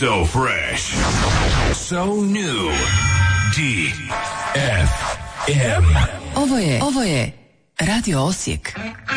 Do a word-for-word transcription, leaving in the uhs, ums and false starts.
So fresh. So new. D F M. Ovo je, ovo je Radio Osijek.